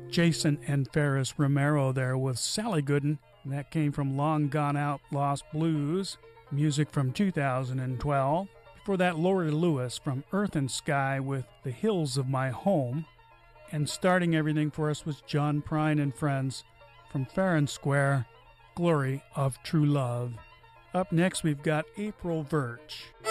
Jason and Ferris Romero there with Sally Gooden. And that came from Long Gone Out Lost Blues, music from 2012. Before that, Lori Lewis from Earth and Sky with The Hills of My Home. And starting everything for us was John Prine and Friends from Fair and Square, Glory of True Love. Up next, we've got April Virch.